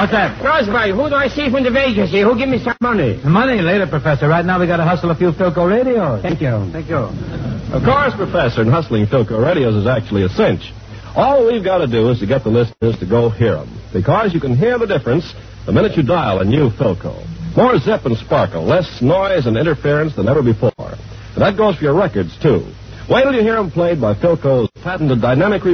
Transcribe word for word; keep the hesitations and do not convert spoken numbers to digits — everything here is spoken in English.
What's that? Rosberg, who do I see from the vacancy? Who give me some money? The money later, Professor. Right now we got to hustle a few Philco radios. Thank you. Thank you. Of course, Professor, and hustling Philco radios is actually a cinch. All we've got to do is to get the listeners to go hear them, because you can hear the difference the minute you dial a new Philco. More zip and sparkle, less noise and interference than ever before. And that goes for your records, too. Wait till you hear them played by Philco's patented dynamic